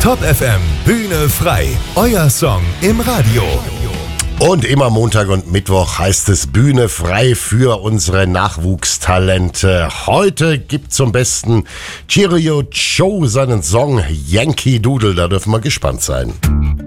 Top FM, Bühne frei, euer Song im Radio. Und immer Montag und Mittwoch heißt es Bühne frei für unsere Nachwuchstalente. Heute gibt zum Besten Cheerio Joe seinen Song Yankee Doodle. Da dürfen wir gespannt sein.